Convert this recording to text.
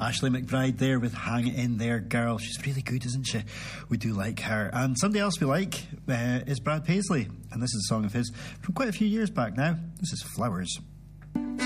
Ashley McBride there with Hang It In There Girl. She's really good, isn't she? We do like her. And somebody else we like is Brad Paisley, and this is a song of his from quite a few years back now. This is Flowers.